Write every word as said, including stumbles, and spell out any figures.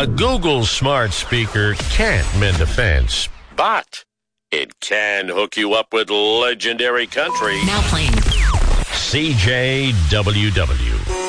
A Google smart speaker can't mend a fence, but it can hook you up with legendary country. Now playing C J W W.